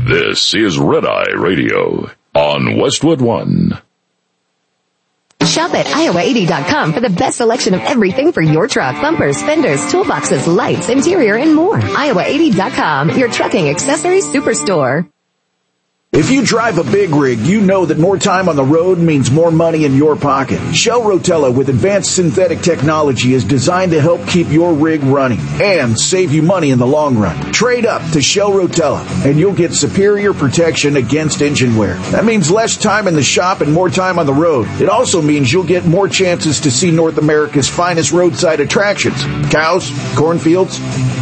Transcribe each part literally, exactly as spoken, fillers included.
This is Red Eye Radio on Westwood One. Shop at Iowa eighty dot com for the best selection of everything for your truck. Bumpers, fenders, toolboxes, lights, interior, and more. Iowa eighty dot com, your trucking accessories superstore. If you drive a big rig, you know that more time on the road means more money in your pocket. Shell Rotella with advanced synthetic technology is designed to help keep your rig running and save you money in the long run. Trade up to Shell Rotella and you'll get superior protection against engine wear. That means less time in the shop and more time on the road. It also means you'll get more chances to see North America's finest roadside attractions. Cows, cornfields,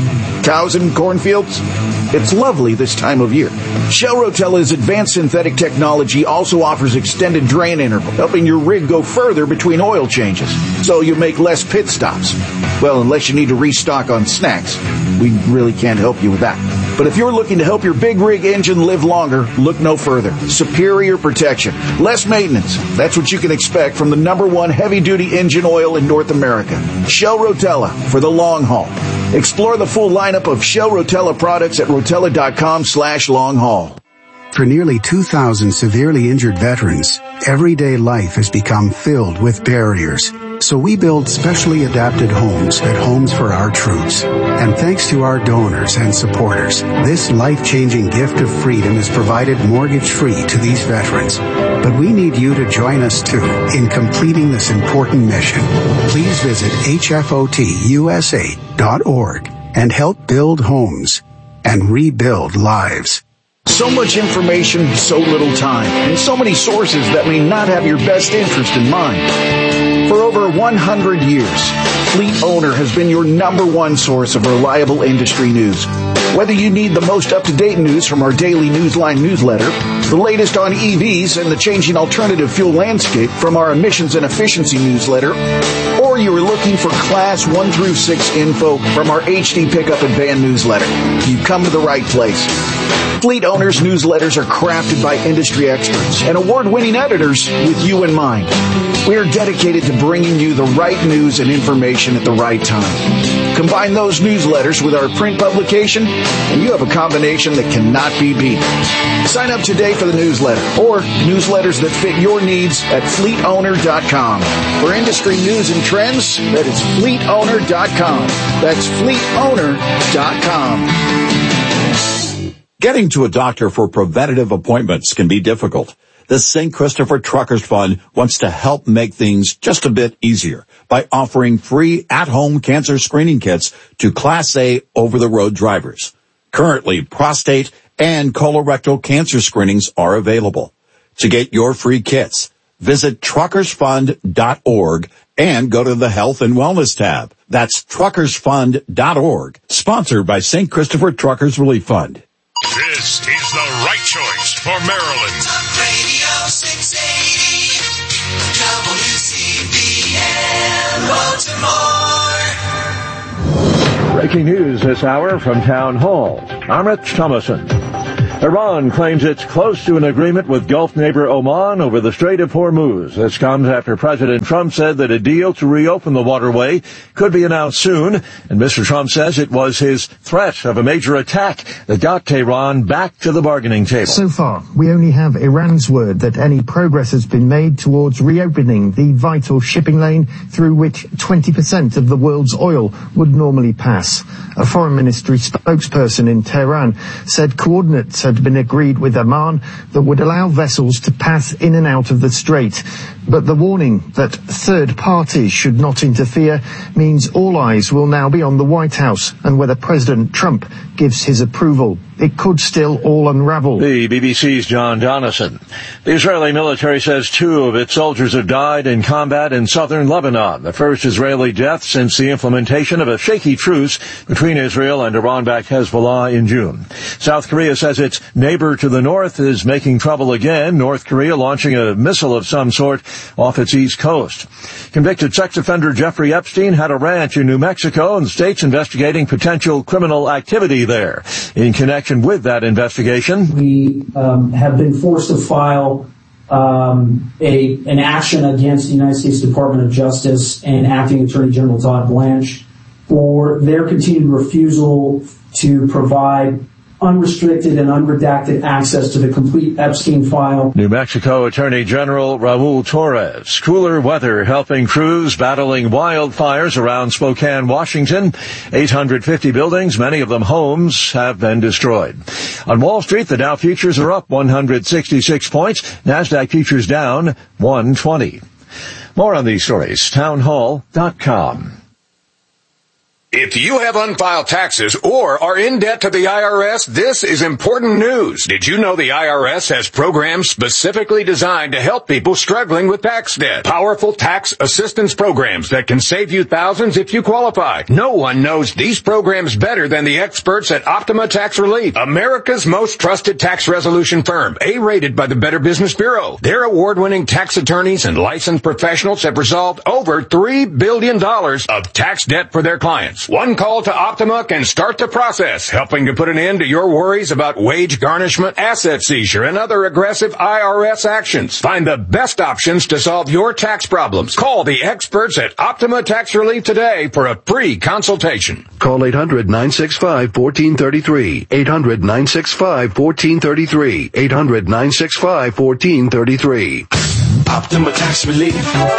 cows and cornfields. It's lovely this time of year. Shell Rotella's advanced synthetic technology also offers extended drain interval, helping your rig go further between oil changes, so you make less pit stops. Well, unless you need to restock on snacks. We really can't help you with that. But if you're looking to help your big rig engine live longer, look no further. Superior protection, less maintenance. That's what you can expect from the number one heavy-duty engine oil in North America. Shell Rotella for the long haul. Explore the full lineup of Shell Rotella products at rotella.com slash long haul. For nearly two thousand severely injured veterans, everyday life has become filled with barriers. So we build specially adapted homes at Homes for Our Troops. And thanks to our donors and supporters, this life-changing gift of freedom is provided mortgage-free to these veterans. But we need you to join us, too, in completing this important mission. Please visit H F O T U S A dot org and help build homes and rebuild lives. So much information, so little time, and so many sources that may not have your best interest in mind. For over one hundred years, Fleet Owner has been your number one source of reliable industry news. Whether you need the most up-to-date news from our daily Newsline newsletter, the latest on E Vs and the changing alternative fuel landscape from our emissions and efficiency newsletter, or you are looking for Class one through six info from our H D Pickup and Van newsletter, you've come to the right place. Fleet Owners newsletters are crafted by industry experts and award-winning editors with you in mind. We are dedicated to bringing you the right news and information at the right time. Combine those newsletters with our print publication, and you have a combination that cannot be beat. Sign up today for the newsletter or newsletters that fit your needs at fleet owner dot com. For industry news and trends, that is fleet owner dot com. That's fleet owner dot com. Getting to a doctor for preventative appointments can be difficult. The Saint Christopher Truckers Fund wants to help make things just a bit easier by offering free at-home cancer screening kits to Class A over-the-road drivers. Currently, prostate and colorectal cancer screenings are available. To get your free kits, visit truckers fund dot org and go to the Health and Wellness tab. That's truckers fund dot org, sponsored by Saint Christopher Truckers Relief Fund. This is the right choice for Maryland. Talk Radio six eighty, W C B N, Baltimore. Breaking news this hour from Town Hall. I'm Rich Thomason. Iran claims it's close to an agreement with Gulf neighbor Oman over the Strait of Hormuz. This comes after President Trump said that a deal to reopen the waterway could be announced soon, and Mister Trump says it was his threat of a major attack that got Tehran back to the bargaining table. So far, we only have Iran's word that any progress has been made towards reopening the vital shipping lane through which twenty percent of the world's oil would normally pass. A foreign ministry spokesperson in Tehran said coordinates had been agreed with Oman that would allow vessels to pass in and out of the strait. But the warning that third parties should not interfere means all eyes will now be on the White House and whether President Trump gives his approval. It could still all unravel. The B B C's John Donison. The Israeli military says two of its soldiers have died in combat in southern Lebanon, the first Israeli death since the implementation of a shaky truce between Israel and Iran-backed Hezbollah in June. South Korea says its neighbor to the north is making trouble again, North Korea launching a missile of some sort off its east coast. Convicted sex offender Jeffrey Epstein had a ranch in New Mexico, and the state's investigating potential criminal activity there. In connection with that investigation, we um, have been forced to file um, a an action against the United States Department of Justice and Acting Attorney General Todd Blanche for their continued refusal to provide unrestricted and unredacted access to the complete Epstein file. New Mexico Attorney General Raul Torres. Cooler weather helping crews battling wildfires around Spokane, Washington. eight hundred fifty buildings, many of them homes, have been destroyed. On Wall Street, the Dow futures are up one hundred sixty-six points. NASDAQ futures down one twenty. More on these stories, townhall dot com. If you have unfiled taxes or are in debt to the I R S, this is important news. Did you know the I R S has programs specifically designed to help people struggling with tax debt? Powerful tax assistance programs that can save you thousands if you qualify. No one knows these programs better than the experts at Optima Tax Relief, America's most trusted tax resolution firm, A-rated by the Better Business Bureau. Their award-winning tax attorneys and licensed professionals have resolved over three billion dollars of tax debt for their clients. One call to Optima can start the process, helping to put an end to your worries about wage garnishment, asset seizure, and other aggressive I R S actions. Find the best options to solve your tax problems. Call the experts at Optima Tax Relief today for a free consultation. Call eight hundred nine six five one four three three. eight hundred nine six five one four three three. eight hundred nine six five one four three three. Optima Tax Relief.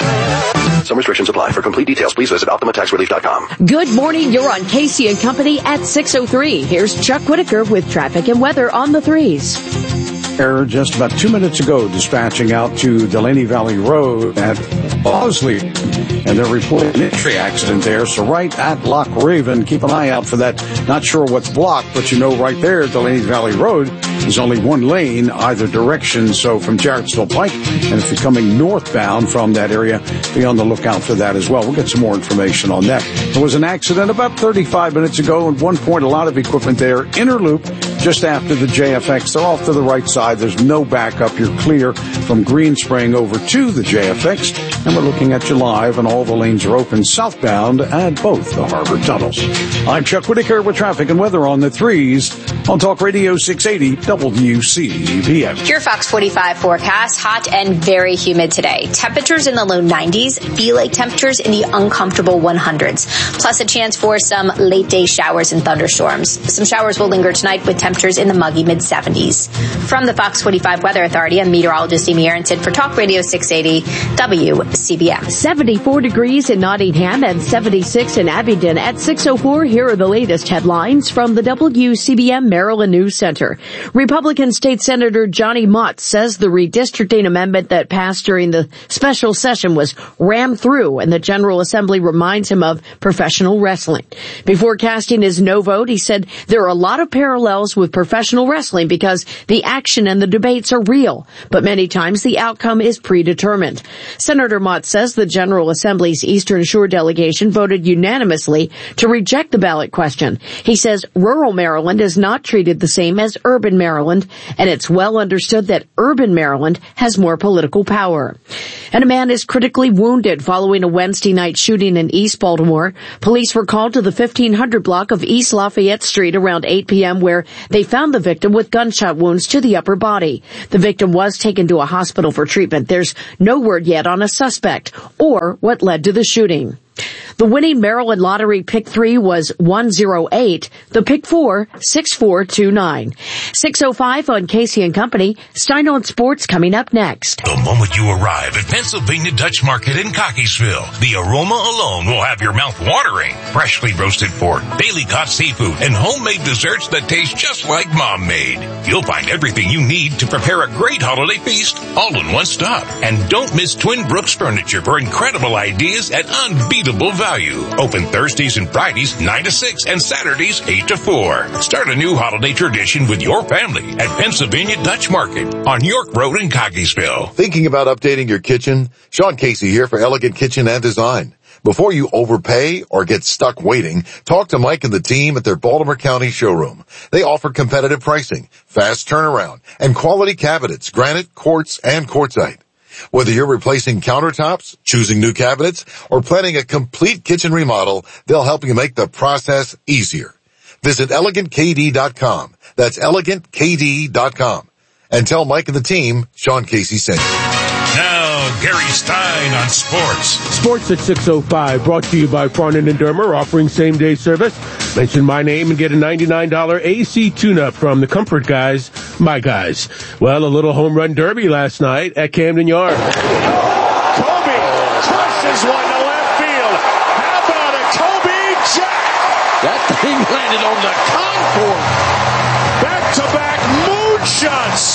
Some restrictions apply. For complete details, please visit optima tax relief dot com. Good morning. You're on Casey and Company at six oh three. Here's Chuck Whitaker with traffic and weather on the threes. Error just about two minutes ago, dispatching out to Delaney Valley Road at Bosley, and they're reporting an entry accident there. So right at Lock Raven, keep an eye out for that. Not sure what's blocked, but you know right there, Delaney Valley Road is only one lane either direction. So from Jarrettsville Pike, and if you're coming northbound from that area, be on the lookout for that as well. We'll get some more information on that. There was an accident about thirty-five minutes ago. At one point, a lot of equipment there. Inner loop just after the J F X. They're off to the right side. There's no backup. You're clear from Green Spring over to the J F X. And we're looking at you live, and all the lanes are open southbound at both the harbor tunnels. I'm Chuck Whitaker with traffic and weather on the threes on Talk Radio six eighty W C B M. Your Fox forty-five forecast, hot and very humid today. Temperatures in the low nineties, feel-like temperatures in the uncomfortable one hundreds. Plus a chance for some late-day showers and thunderstorms. Some showers will linger tonight with temperatures in the muggy mid-seventies. From the Fox forty-five Weather Authority, I'm meteorologist Amy Aronson for Talk Radio six eighty W C B M. seventy-four degrees in Nottingham and seventy-six in Abingdon at six oh four. Here are the latest headlines from the W C B M Maryland News Center. Republican State Senator Johnny Mott says the redistricting amendment that passed during the special session was rammed through, and the General Assembly reminds him of professional wrestling. Before casting his no vote, he said there are a lot of parallels with professional wrestling because the action and the debates are real, but many times the outcome is predetermined. Senator Mott says the General Assembly's Eastern Shore delegation voted unanimously to reject the ballot question. He says rural Maryland is not treated the same as urban Maryland, and it's well understood that urban Maryland has more political power. And a man is critically wounded following a Wednesday night shooting in East Baltimore. Police were called to the fifteen hundred block of East Lafayette Street around eight p.m. where they found the victim with gunshot wounds to the upper body. The victim was taken to a hospital for treatment. There's no word yet on a suspect or what led to the shooting. The winning Maryland Lottery Pick three was one oh eight. The Pick four, six four two nine. six oh five on Casey and Company. Stein on Sports coming up next. The moment you arrive at Pennsylvania Dutch Market in Cockeysville, the aroma alone will have your mouth watering. Freshly roasted pork, daily caught seafood, and homemade desserts that taste just like Mom made. You'll find everything you need to prepare a great holiday feast all in one stop. And don't miss Twin Brooks Furniture for incredible ideas at unbeatable value. Open Thursdays and Fridays nine to six and Saturdays eight to four. Start a new holiday tradition with your family at Pennsylvania Dutch Market on York Road in Cockeysville. Thinking about updating your kitchen? Sean Casey here for Elegant Kitchen and Design. Before you overpay or get stuck waiting, talk to Mike and the team at their Baltimore County showroom. They offer competitive pricing, fast turnaround, and quality cabinets, granite, quartz, and quartzite. Whether you're replacing countertops, choosing new cabinets, or planning a complete kitchen remodel, they'll help you make the process easier. Visit elegant k d dot com. That's elegant k d dot com. And tell Mike and the team Sean Casey sent you. Now, Gary Stein on sports. Sports at six oh five, brought to you by Farnan and Dermer, offering same-day service. Mention my name and get a ninety-nine dollars A C tune-up from the Comfort Guys, my guys. Well, a little home run derby last night at Camden Yards. Kobe crushes one to left field. How about a Kobe Jack? That thing landed on the concourse. Back-to-back moonshots.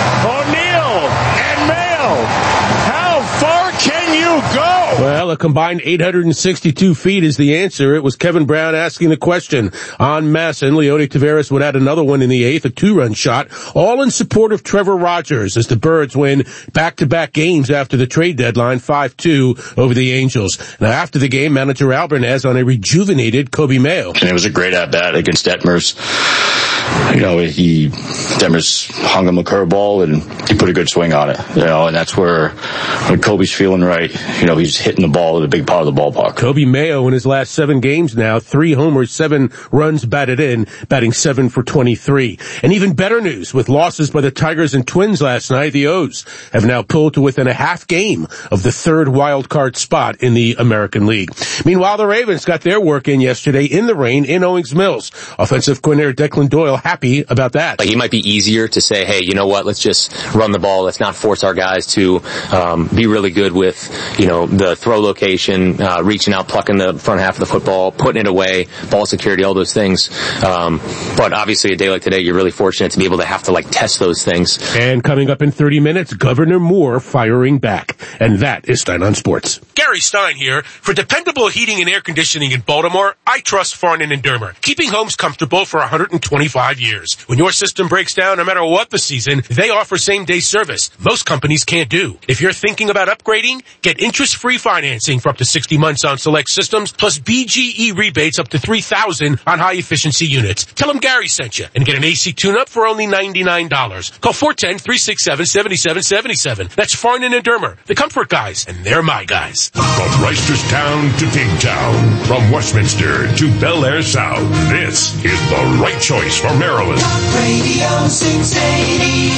O'Neal and Mayo. How far can you go? Well, a combined eight hundred sixty-two feet is the answer. It was Kevin Brown asking the question. On Masson, Leody Taveras would add another one in the eighth, a two-run shot, all in support of Trevor Rogers as the Birds win back-to-back games after the trade deadline, five two over the Angels. Now, after the game, manager Albernez on a rejuvenated Kobe Mayo. And it was a great at-bat against Detmers. You know, he, Detmers hung him a curveball and he put a good swing on it, you know, and that's where, when Kobe's feeling right, you know, he's hitting the ball at a big part of the ballpark. Kobe Mayo in his last seven games now, three homers, seven runs batted in, batting seven for twenty-three. And even better news, with losses by the Tigers and Twins last night, the O's have now pulled to within a half game of the third wild card spot in the American League. Meanwhile, the Ravens got their work in yesterday in the rain in Owings Mills. Offensive coordinator Declan Doyle happy about that. Like, it might be easier to say, hey, you know what, let's just run the ball. Let's not force our guys to um, be really good with, you know, the throw location, uh, reaching out, plucking the front half of the football, putting it away, ball security, all those things. Um, but obviously a day like today, you're really fortunate to be able to have to, like, test those things. And coming up in thirty minutes, Governor Moore firing back. And that is Stein on Sports. Gary Stein here. For dependable heating and air conditioning in Baltimore, I trust Farnan and Dermer, keeping homes comfortable for one hundred twenty-five years. When your system breaks down, no matter what the season, they offer same-day service. Most companies can't do. If you're thinking about upgrading, get interest-free financing for up to sixty months on select systems, plus B G E rebates up to three thousand dollars on high-efficiency units. Tell them Gary sent you and get an A C tune-up for only ninety-nine dollars. Call four one zero, three six seven, seven seven seven seven. That's Farnan and Dermer, the Comfort Guys, and they're my guys. From Reisterstown to Pigtown, from Westminster to Bel Air South, this is the right choice for Maryland. Radio six eighty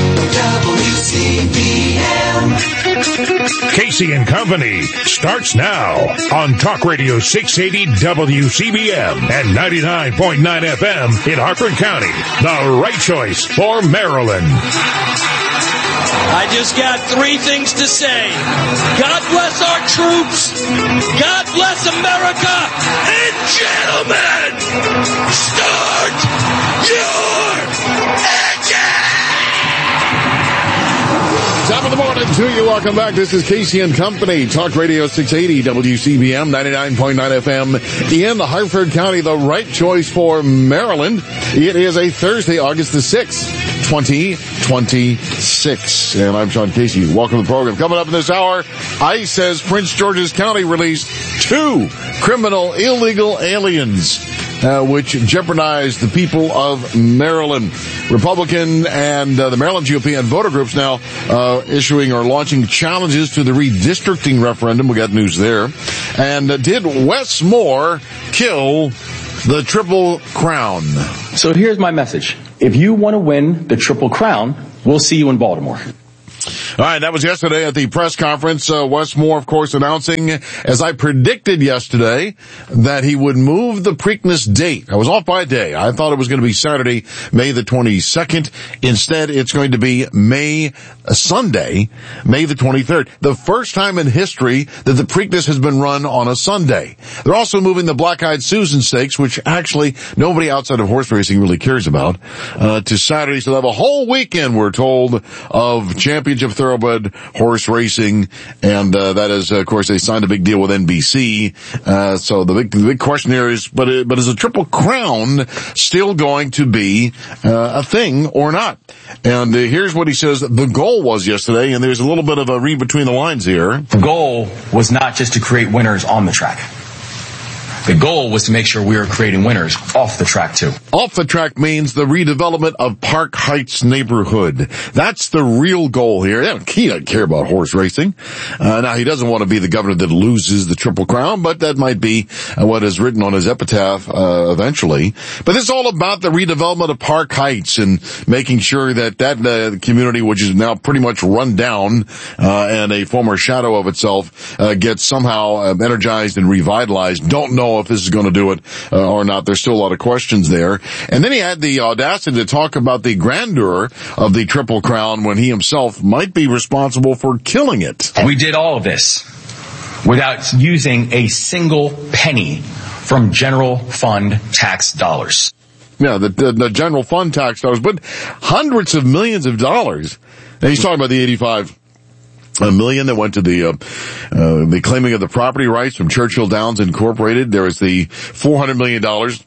W C B M. Casey and Company starts now on Talk Radio six eighty W C B M and ninety-nine point nine F M in Harford County. The right choice for Maryland. I just got three things to say. God bless our troops. God bless America. And gentlemen, start your engine. Top of the morning to you. Welcome back. This is Casey and Company. Talk Radio six eighty W C B M, ninety-nine point nine F M in the Harford County. The right choice for Maryland. It is a Thursday, August the sixth, twenty twenty-six. And I'm Sean Casey. Welcome to the program. Coming up in this hour, ICE says Prince George's County released two criminal illegal aliens, uh, which jeopardized the people of Maryland. Republican and uh, the Maryland G O P and voter groups now uh, issuing or launching challenges to the redistricting referendum. We got news there. And uh, did Wes Moore kill the Triple Crown? So here's my message. If you want to win the Triple Crown, we'll see you in Baltimore. All right, that was yesterday at the press conference. Uh, Wes Moore, of course, announcing, as I predicted yesterday, that he would move the Preakness date. I was off by a day. I thought it was going to be Saturday, May the twenty-second. Instead, it's going to be May, uh, Sunday, May the twenty-third. The first time in history that the Preakness has been run on a Sunday. They're also moving the Black-Eyed Susan Stakes, which actually nobody outside of horse racing really cares about, uh, to Saturday. So they have a whole weekend, we're told, of championship thoroughbred horse racing, and uh, that is, of course, they signed a big deal with N B C. Uh, so the big, the big question here is, but it, but is the Triple Crown still going to be uh, a thing or not? And uh, here's what he says the goal was yesterday, and there's a little bit of a read between the lines here. The goal was not just to create winners on the track. The goal was to make sure we were creating winners off the track, too. Off the track means the redevelopment of Park Heights neighborhood. That's the real goal here. He doesn't care about horse racing. Uh, now, he doesn't want to be the governor that loses the Triple Crown, but that might be uh, what is written on his epitaph uh, eventually. But this is all about the redevelopment of Park Heights and making sure that that uh, community, which is now pretty much run down uh, and a former shadow of itself, uh, gets somehow uh, energized and revitalized. Don't know know if this is going to do it uh, or not. There's still a lot of questions there. And then he had the audacity to talk about the grandeur of the Triple Crown when he himself might be responsible for killing it. We did all of this without using a single penny from general fund tax dollars. Yeah, the, the, the general fund tax dollars, but hundreds of millions of dollars. And he's talking about the eighty-five a million that went to the uh, uh the claiming of the property rights from Churchill Downs Incorporated. There was the four hundred million dollars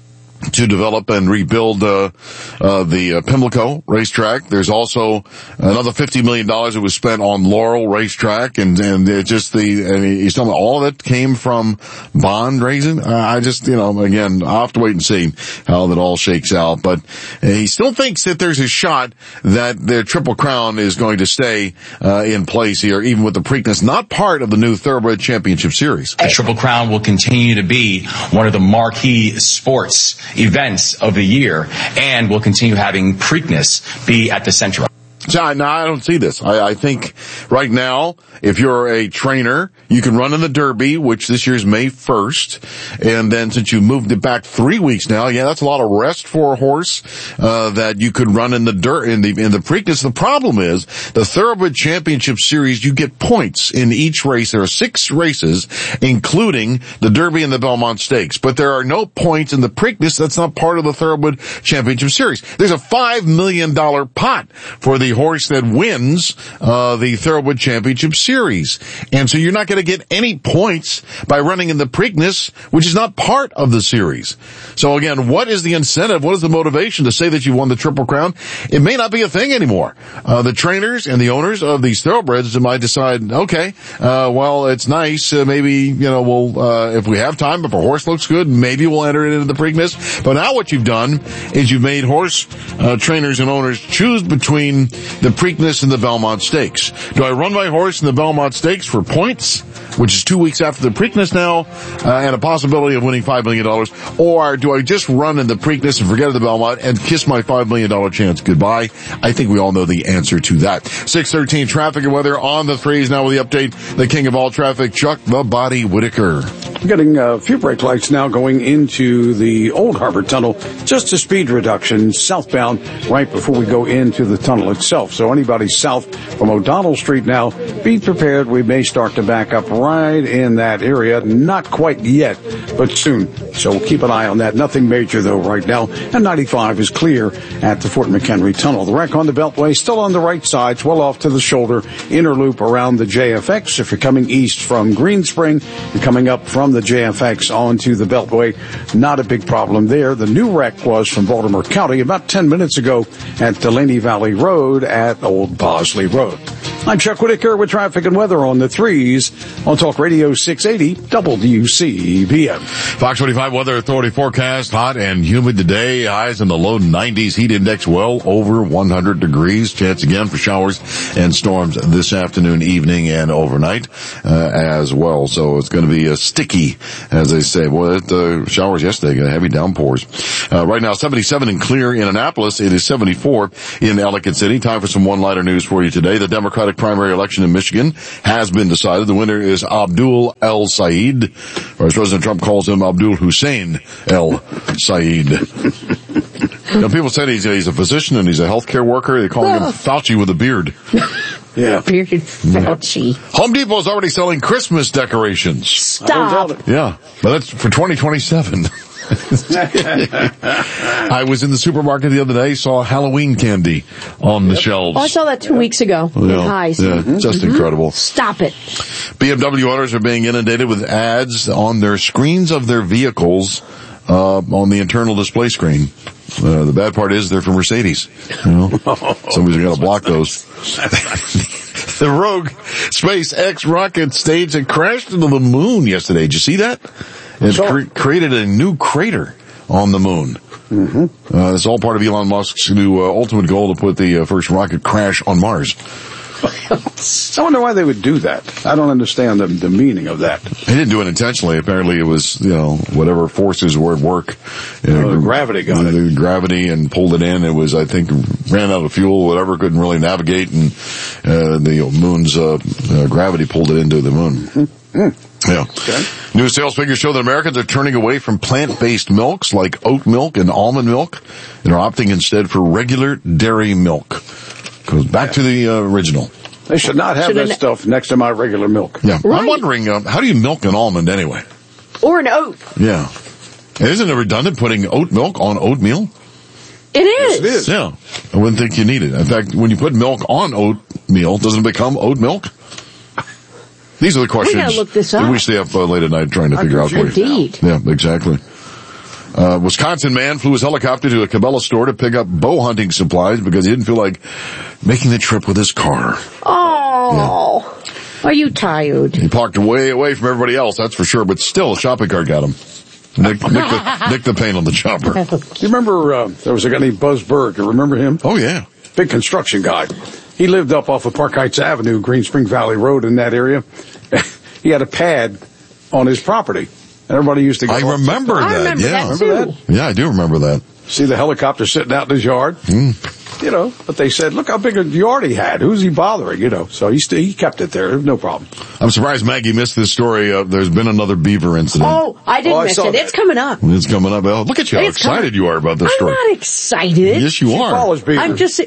to develop and rebuild uh, uh the uh, Pimlico racetrack. There's also another fifty million dollars that was spent on Laurel racetrack, and and it just the and he's telling me all of it came from bond raising. Uh, I just you know again I'll have to wait and see how that all shakes out. But uh, he still thinks that there's a shot that the Triple Crown is going to stay uh, in place here, even with the Preakness not part of the new Thoroughbred Championship Series. The Triple Crown will continue to be one of the marquee sports events of the year, and will continue having Preakness be at the center of it. So, no, I don't see this. I, I think right now, if you're a trainer, you can run in the Derby, which this year's May first. And then since you moved it back three weeks now, yeah, that's a lot of rest for a horse, uh, that you could run in the dirt, in the, in the Preakness. The problem is the Thoroughbred Championship Series, you get points in each race. There are six races, including the Derby and the Belmont Stakes. But there are no points in the Preakness. That's not part of the Thoroughbred Championship Series. There's a five million dollars pot for the horse that wins uh the Thoroughbred Championship Series. And so you're not going to get any points by running in the Preakness, which is not part of the series. So again, what is the incentive? What is the motivation to say that you won the Triple Crown? It may not be a thing anymore. Uh the trainers and the owners of these thoroughbreds might decide, okay, uh well, it's nice, uh, maybe, you know, we'll uh if we have time, if a horse looks good, maybe we'll enter it into the Preakness. But now what you've done is you've made horse uh trainers and owners choose between the Preakness and the Belmont Stakes. Do I run my horse in the Belmont Stakes for points, which is two weeks after the Preakness now, uh, and a possibility of winning five million dollars, or do I just run in the Preakness and forget the Belmont and kiss my five million dollars chance goodbye? I think we all know the answer to that. six thirteen traffic and weather on the threes now with the update. The king of all traffic, Chuck the Body Whitaker. Getting a few brake lights now going into the Old Harbor Tunnel. Just a speed reduction southbound right before we go into the tunnel itself. So anybody south from O'Donnell Street now, be prepared. We may start to back up right in that area. Not quite yet, but soon. So we'll keep an eye on that. Nothing major though right now. And ninety-five is clear at the Fort McHenry Tunnel. The wreck on the Beltway still on the right side. It's well off to the shoulder. Inner loop around the J F X. If you're coming east from Greenspring, you're coming up from the J F X onto the Beltway. Not a big problem there. The new wreck was from Baltimore County about ten minutes ago at Delaney Valley Road at Old Bosley Road. I'm Chuck Whitaker with traffic and weather on the threes on Talk Radio six eighty W C B M. Fox twenty-five Weather Authority forecast, hot and humid today, highs in the low nineties, heat index well over one hundred degrees. Chance again for showers and storms this afternoon, evening, and overnight uh, as well. So it's going to be a sticky, as they say. Well, the uh, showers yesterday, heavy downpours. Uh, right now, seventy-seven and clear in Annapolis. It is seventy-four in Ellicott City. Time for some one-liner news for you today. The Democratic primary election in Michigan has been decided. The winner is Abdul El Sayed, or as President Trump calls him, Abdul Hussein El Sayed. You know, people say he's a, he's a physician and he's a healthcare worker. They call him Fauci with a beard. Yeah. Bearded Fauci. Home Depot is already selling Christmas decorations. Stop. Yeah, but that's for twenty twenty-seven. I was in the supermarket the other day, saw Halloween candy on the shelves. Oh, I saw that two weeks ago. Yeah, in Highs. yeah mm-hmm. just mm-hmm. incredible. Stop it. B M W owners are being inundated with ads on their screens of their vehicles, uh, on the internal display screen. Uh, the bad part is they're from Mercedes. You know? Somebody's got to block those. The Rogue SpaceX rocket staged and crashed into the moon yesterday. Did you see that? It cre- created a new crater on the moon. Mm-hmm. Uh, it's all part of Elon Musk's new uh, ultimate goal to put the uh, first rocket crash on Mars. I wonder why they would do that. I don't understand the, the meaning of that. They didn't do it intentionally. Apparently it was, you know, whatever forces were at work. You know, oh, gravity got it. it. Gravity and pulled it in. It was, I think, ran out of fuel, whatever, couldn't really navigate, and uh, the moon's uh, uh, gravity pulled it into the moon. Mm-hmm. Yeah. Okay. New sales figures show that Americans are turning away from plant-based milks like oat milk and almond milk and are opting instead for regular dairy milk. Goes back to the uh, original. They should not have Shouldn't that stuff next to my regular milk. Yeah. Right. I'm wondering, um, how do you milk an almond anyway? Or an oat. Yeah. Isn't it redundant putting oat milk on oatmeal? It is. Yes, it is. Yeah. I wouldn't think you need it. In fact, when you put milk on oatmeal, doesn't it become oat milk? These are the questions We gotta look this up. that we stay up uh, late at night trying to figure out. for you. Indeed. Yeah, exactly. Uh, Wisconsin man flew his helicopter to a Cabela store to pick up bow hunting supplies because he didn't feel like making the trip with his car. Oh. Yeah. Are you tired? He parked way away from everybody else, that's for sure, but still, a shopping cart got him. Nick, nick, the, nick the paint on the chopper. You remember, uh, there was a guy named Buzz Berg. You remember him? Oh, yeah. Big construction guy. He lived up off of Park Heights Avenue, Green Spring Valley Road in that area. He had a pad on his property. And everybody used to go. I remember that, I remember yeah. that Remember too. that? Yeah, I do remember that. See the helicopter sitting out in his yard. Mm. You know, but they said, look how big a yard he had. Who's he bothering? You know, so he, st- he kept it there. No problem. I'm surprised Maggie missed this story. Uh, there's been another beaver incident. Oh, I didn't Oh, I miss saw it. that. It's coming up. It's coming up. Oh, look at you, how It's excited coming. you are about this I'm story. not excited. Yes, you She are. follows beaver. I'm just...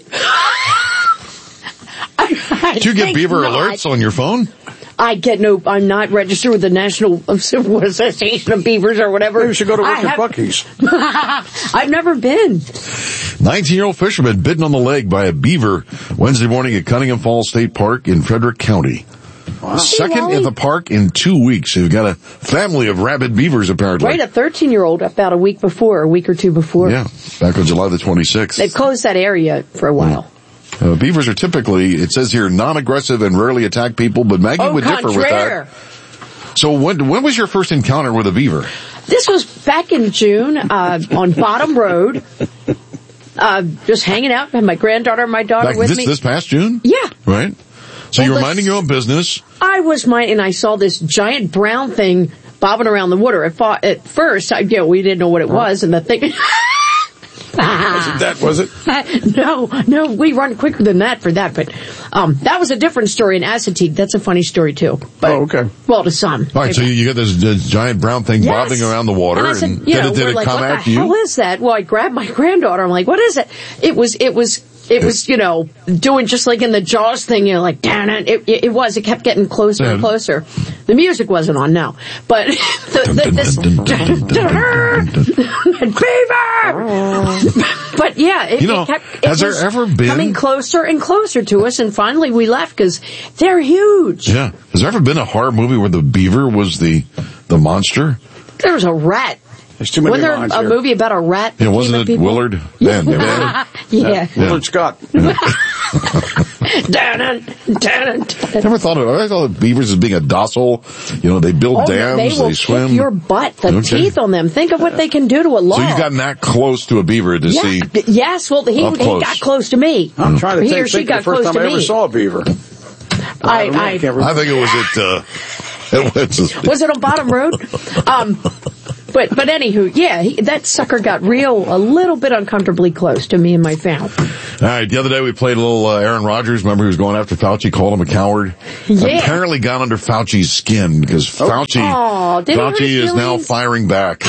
I, I Do you get think beaver not. alerts on your phone? I get no, I'm not registered with the National Association of Beavers or whatever. Maybe you should go to work I at have- Buc-ee's. I've never been. nineteen-year-old fisherman bitten on the leg by a beaver Wednesday morning at Cunningham Falls State Park in Frederick County. Wow. Second Wally? in the park in two weeks. You've got a family of rabid beavers, apparently. Right, a thirteen-year-old about a week before, a week or two before. Yeah, back on July the twenty-sixth. They've closed that area for a while. Uh, beavers are typically, it says here, non-aggressive and rarely attack people, but Maggie Oh, would differ with contraire. that. So when when was your first encounter with a beaver? This was back in June, uh, on Bottom Road. Uh, just hanging out, had my granddaughter and my daughter Back with this, me. this past June? Yeah. Right? So Well, you were the- minding your own business. I was mine, and I saw this giant brown thing bobbing around the water. At, fa- at first, I, you know, we didn't know what it was, and the thing... Wasn't that, was it? no, no, we run quicker than that for that, but um, that was a different story in Assateague. That's a funny story, too. But, Oh, okay. well, to some. All right, so you, you got this, this giant brown thing Yes. bobbing around the water, And I said, and you did know, it, did we're it like, come what at the you? hell is that? Well, I grabbed my granddaughter. I'm like, what is it? It was, it was, it was, you know, doing just like in the Jaws thing, you know, like, damn it. It, it, it was, it kept getting closer and Yeah. closer. The music wasn't on now, but the, the, this, Beaver! But yeah, it, You know, it kept, it has there was ever been- coming closer and closer to us, and finally we left because they're huge. Yeah. Has there ever been a horror movie where the beaver was the the monster? There was a rat. There's too many Wasn't there lines a here. movie about a rat? that Yeah, came wasn't at it people? Willard? Man, never had it. Yeah. Willard Scott. Dun-dun, dun-dun, dun-dun. Never thought of it. I thought of beavers as being a docile, you know, they build Oh, dams, they will they swim. kick your butt. The Okay. teeth on them. Think of what they can do to a log. So you've gotten that close to a beaver to yeah. see. Yes, well, he, Up he close. got close to me. I'm trying to he think, or she think of got the first close time to I ever me. saw a beaver. I, don't know, I I, can't remember. I think it was at, uh, it was, was it on Bottom Road? Um, but but anywho, yeah, he, that sucker got real, a little bit uncomfortably close to me and my family. all right, the other day we played a little uh, Aaron Rodgers. Remember he was going after Fauci, called him a coward. Yeah. Apparently got under Fauci's skin because Fauci, Oh, did it hurt Fauci his is now feelings? firing back.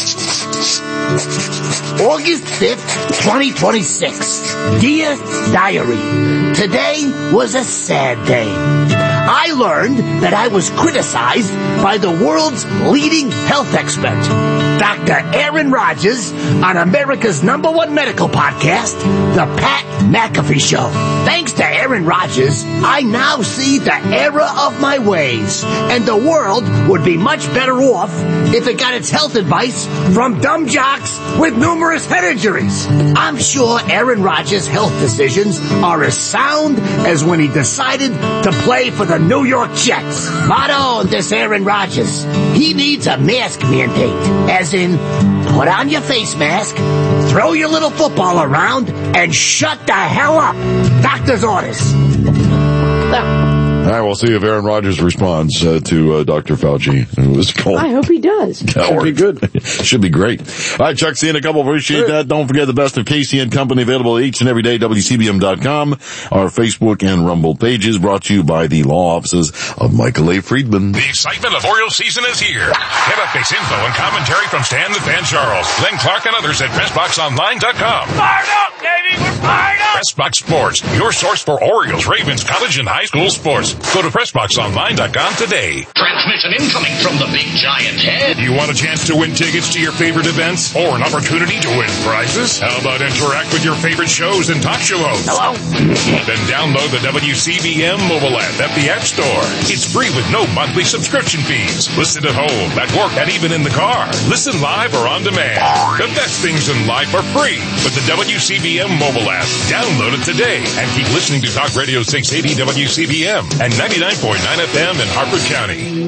August fifth, twenty twenty-six. Dear Diary, today was a sad day. I learned that I was criticized by the world's leading health expert, Doctor Aaron Rodgers, on America's number one medical podcast, The Pat McAfee Show. Thanks to Aaron Rodgers, I now see the error of my ways, and the world would be much better off if it got its health advice from dumb jocks with numerous head injuries. I'm sure Aaron Rodgers' health decisions are as sound as when he decided to play for the New York Jets. Motto on this Aaron Rodgers: he needs a mask mandate, as in, put on your face mask, throw your little football around, and shut the hell up. Doctor's orders. No. All right, we'll see if Aaron Rodgers responds uh, to uh, Doctor Fauci. It was called. I hope he does. Should be good. Should be great. All right, Chuck, see you in a couple. Appreciate that. Don't forget the best of Casey and Company available each and every day. W C B M dot com. Our Facebook and Rumble pages brought to you by the law offices of Michael A. Friedman. The excitement of Orioles season is here. Get updates, info, and commentary from Stan the Fan Charles, Glenn Clark, and others at press box online dot com. Fired up, baby! We're fired up! PressBox Sports, your source for Orioles, Ravens, college, and high school sports. Go to press box online dot com today. Transmission incoming from the big giant head. You want a chance to win tickets to your favorite events or an opportunity to win prizes? How about interact with your favorite shows and talk show hosts? Hello? Then download the W C B M mobile app at the App Store. It's free with no monthly subscription fees. Listen at home, at work, and even in the car. Listen live or on demand. The best things in life are free with the W C B M mobile app. Download it today and keep listening to Talk Radio six eighty W C B M and ninety-nine point nine F M in Harford County.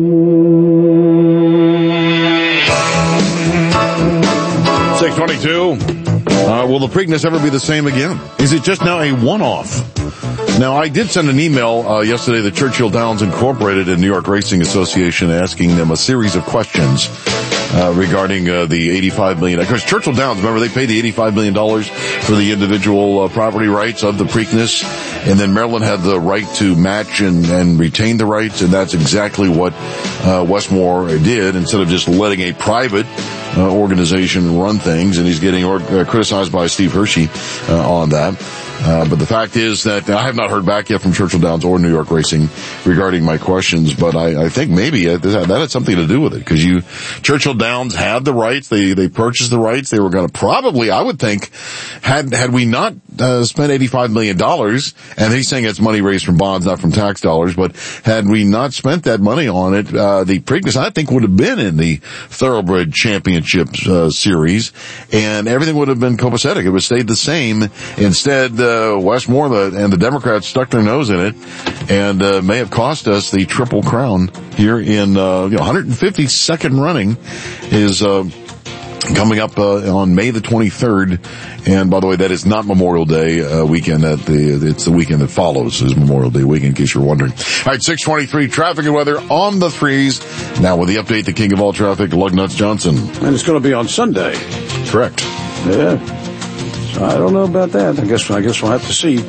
six twenty-two. Uh, will the Preakness ever be the same again? Is it just now a one-off? Now, I did send an email uh, yesterday to Churchill Downs Incorporated and New York Racing Association asking them a series of questions uh, regarding uh, the eighty-five million dollars. Because Churchill Downs, remember, they paid the eighty-five million dollars for the individual uh, property rights of the Preakness, and then Maryland had the right to match and, and retain the rights, and that's exactly what uh, Westmore did, instead of just letting a private uh, organization run things, and he's getting or, uh, criticized by Steve Hershey uh, on that. Uh, but the fact is that I have not heard back yet from Churchill Downs or New York Racing regarding my questions, but I, I think maybe that had something to do with it, because you, Churchill Downs had the rights, they, they purchased the rights, they were gonna probably, I would think, had, had we not, uh, spent eighty-five million dollars, and he's saying it's money raised from bonds, not from tax dollars, but had we not spent that money on it, uh, the Preakness, I think, would have been in the Thoroughbred Championship, uh, series, and everything would have been copacetic. It would have stayed the same. Instead, uh, Uh, Westmore the, and the Democrats stuck their nose in it, and uh, may have cost us the Triple Crown here in uh, you know, one hundred fifty-second running is uh, coming up uh, on May the twenty-third. And by the way, that is not Memorial Day uh, weekend. That the it's the weekend that follows is Memorial Day weekend, in case you're wondering. All right, six twenty-three traffic and weather on the threes. Now with the update, the king of all traffic, Lugnuts Johnson. And it's going to be on Sunday. Correct. Yeah. I don't know about that. I guess I guess we'll have to see.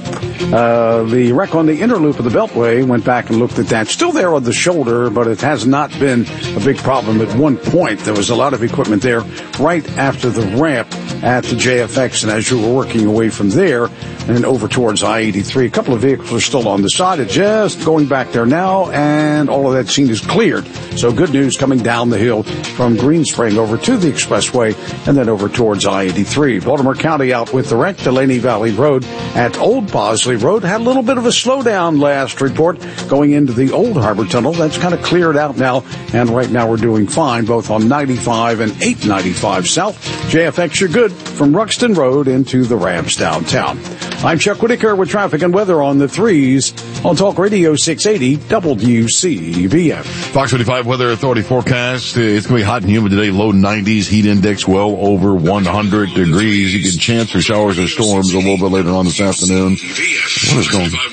Uh, the wreck on the inner loop of the Beltway, went back and looked at that. Still there on the shoulder, but it has not been a big problem. At one point, there was a lot of equipment there right after the ramp at the J F X, and as you were working away from there and over towards I eighty-three, a couple of vehicles are still on the side. It's just going back there now, and all of that scene is cleared. So good news coming down the hill from Greenspring over to the expressway and then over towards I eighty-three. Baltimore County out with the wreck. Delaney Valley Road at Old Bosley Road had a little bit of a slowdown last report going into the Old Harbor Tunnel. That's kind of cleared out now, and right now we're doing fine both on ninety-five and eight ninety-five South. J F X, you're good from Ruxton Road into the ramps downtown. I'm Chuck Whitaker with traffic and weather on the threes on Talk Radio six eighty W C B M. Fox twenty-five Weather Authority forecast. It's going to be hot and humid today, low nineties, heat index well over one hundred degrees. You get a chance for showers or storms a little bit later on this afternoon. What is going on?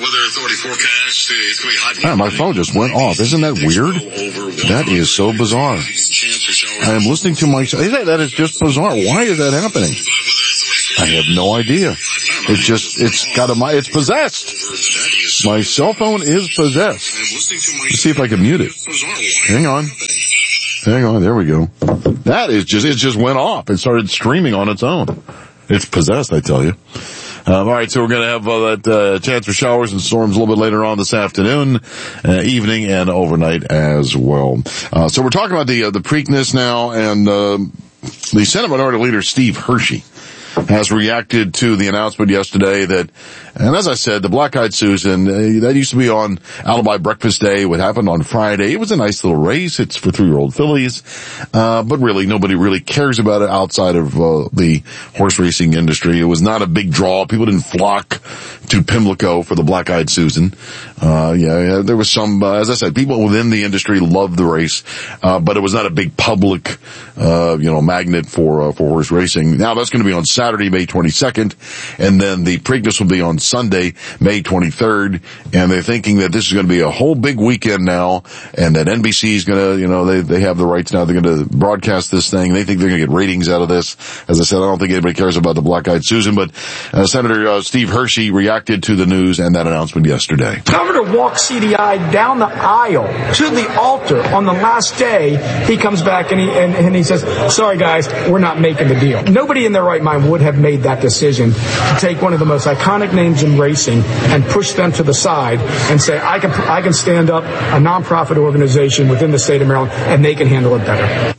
Ah, my phone just went off. Isn't that weird? That is so bizarre. I am listening to my... That is just bizarre. Why is that happening? I have no idea. It's just, it's got a, it's possessed. My cell phone is possessed. Let's see if I can mute it. Hang on. Hang on. There we go. That is just, it just went off. It started streaming on its own. It's possessed, I tell you. Um, all right, so we're going to have uh, that uh, chance for showers and storms a little bit later on this afternoon, uh, evening, and overnight as well. Uh, so we're talking about the uh, the Preakness now, and uh, the Senate Minority Leader Steve Hershey has reacted to the announcement yesterday that, and as I said, the Black Eyed Susan, uh, that used to be on Alibi Breakfast Day. What happened on Friday, it was a nice little race. It's for three-year-old fillies, uh, but really nobody really cares about it outside of uh, the horse racing industry. It was not a big draw. People didn't flock to Pimlico for the Black-Eyed Susan. Uh, yeah, yeah, there was some, uh, as I said, people within the industry loved the race, uh, but it was not a big public, uh, you know, magnet for, uh, for horse racing. Now that's going to be on Saturday, May twenty-second, and then the Preakness will be on Sunday, May twenty-third, and they're thinking that this is going to be a whole big weekend now, and that N B C is going to, you know, they, they have the rights now, they're going to broadcast this thing. They think they're going to get ratings out of this. As I said, I don't think anybody cares about the Black-Eyed Susan, but, uh, Senator uh, Steve Hershey reacted to the news and that announcement yesterday. Governor walks C D I down the aisle to the altar on the last day. He comes back and he and, and he says, sorry guys, we're not making the deal. Nobody in their right mind would have made that decision to take one of the most iconic names in racing and push them to the side and say, I can I can stand up a nonprofit organization within the state of Maryland and they can handle it better.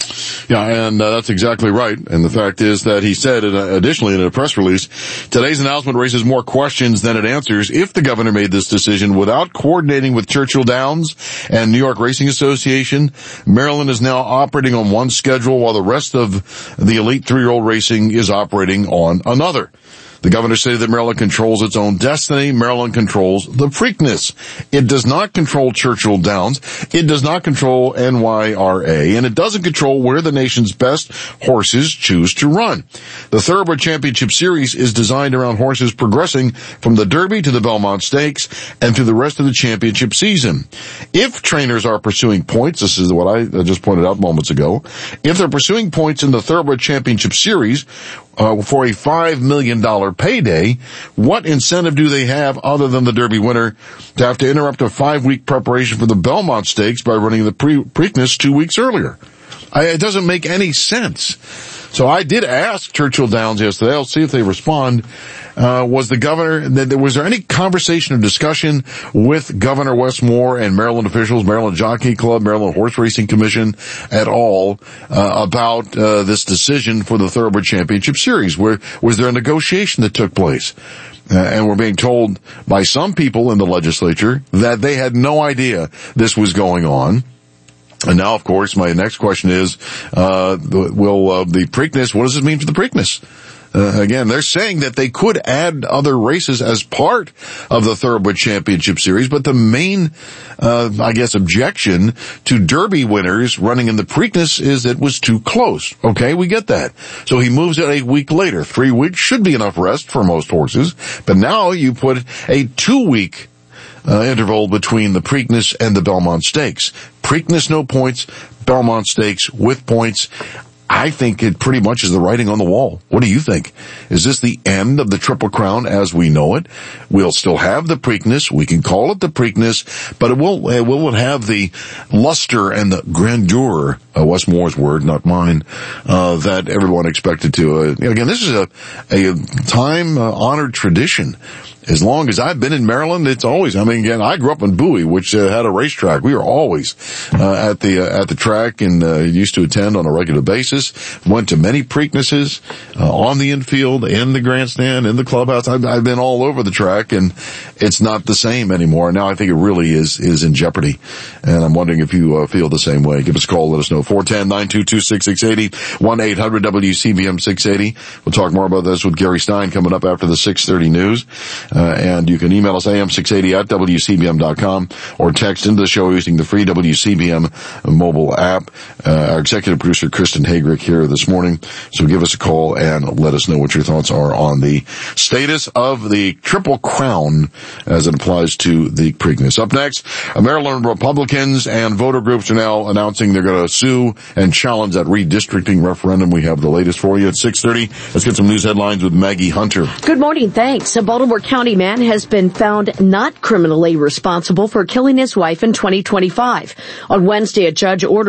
Yeah, and uh, that's exactly right. And the fact is that he said, uh, additionally in a press release, today's announcement raises more questions than it answers. If the governor made this decision without coordinating with Churchill Downs and New York Racing Association, Maryland is now operating on one schedule while the rest of the elite three-year-old racing is operating on another. The governor stated that Maryland controls its own destiny. Maryland controls the Preakness. It does not control Churchill Downs. It does not control N Y R A. And it doesn't control where the nation's best horses choose to run. The Thoroughbred Championship Series is designed around horses progressing from the Derby to the Belmont Stakes and through the rest of the championship season. If trainers are pursuing points, this is what I just pointed out moments ago, if they're pursuing points in the Thoroughbred Championship Series, Uh, for a five million dollars payday, what incentive do they have other than the Derby winner to have to interrupt a five-week preparation for the Belmont Stakes by running the pre- Preakness two weeks earlier? I, it doesn't make any sense. So I did ask Churchill Downs yesterday, I'll see if they respond, uh, was the governor, was there any conversation or discussion with Governor Wes Moore and Maryland officials, Maryland Jockey Club, Maryland Horse Racing Commission at all, uh, about, uh, this decision for the Thoroughbred Championship Series? Where, was there a negotiation that took place? Uh, and we're being told by some people in the legislature that they had no idea this was going on. And now, of course, my next question is, uh, will, uh, the Preakness, what does it mean for the Preakness? Uh, again, they're saying that they could add other races as part of the Thoroughbred Championship Series, but the main, uh, I guess, objection to Derby winners running in the Preakness is it was too close. Okay, we get that. So he moves it a week later. Three weeks should be enough rest for most horses, but now you put a two-week Uh, interval between the Preakness and the Belmont Stakes. Preakness, no points. Belmont Stakes with points. I think it pretty much is the writing on the wall. What do you think? Is this the end of the Triple Crown as we know it? We'll still have the Preakness. We can call it the Preakness, but it will, it will have the luster and the grandeur, uh, Wes Moore's word, not mine, uh, that everyone expected to. Uh, again, this is a, a time uh, honored tradition. As long as I've been in Maryland, it's always, I mean, again, I grew up in Bowie, which uh, had a racetrack. We were always uh, at the uh, at the track and uh, used to attend on a regular basis. Went to many Preaknesses uh, on the infield, in the grandstand, in the clubhouse. I've, I've been all over the track, and it's not the same anymore. Now I think it really is is in jeopardy, and I'm wondering if you uh, feel the same way. Give us a call. Let us know. four one zero, nine two two, six six eight zero, one eight hundred W C B M six eighty. We'll talk more about this with Gary Stein coming up after the six thirty news. Uh, and you can email us A M six eighty at W C B M dot com or text into the show using the free W C B M mobile app. Uh, our executive producer, Kristen Hagrick, here this morning. So give us a call and let us know what your thoughts are on the status of the Triple Crown as it applies to the Preakness. Up next, Maryland Republicans and voter groups are now announcing they're going to sue and challenge that redistricting referendum. We have the latest for you at six thirty. Let's get some news headlines with Maggie Hunter. Good morning. Thanks. A Baltimore County man has been found not criminally responsible for killing his wife in twenty twenty-five. On Wednesday, a judge ordered